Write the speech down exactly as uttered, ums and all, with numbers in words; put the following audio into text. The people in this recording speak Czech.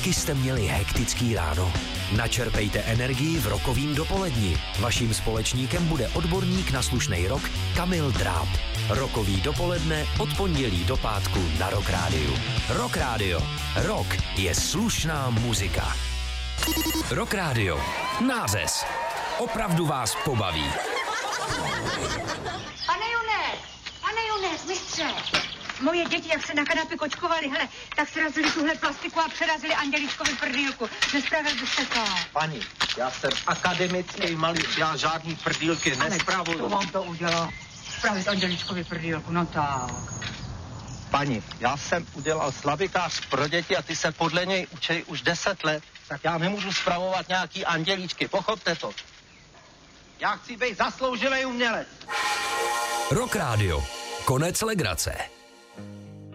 Taky jste měli hektický ráno? Načerpejte energii v rokovým dopoledni. Vaším společníkem bude odborník na slušnej rock Kamil Dráb. Rokový dopoledne od pondělí do pátku na Rock Rádiu. Rock Rádio. Rock je slušná muzika. Rock Rádio. Nářez. Opravdu vás pobaví. Pane Junes, pane Junes, mistře. Moje děti, jak se na kanapě kočkovali, hele, tak se razili tuhle plastiku a přerazili Anděličkovi prdýlku. Nespravil byste to. Pani, já jsem akademický malíř, já žádný prdýlky nespravuju. To vám to udělal. Spravit Anděličkovi prdýlku, no tak. Pani, já jsem udělal slavikář pro děti a ty se podle něj učej už deset let, tak já nemůžu spravovat nějaký andělíčky, pochopte to. Já chci být zasloužilej umělec. Rock Rádio. Konec legrace.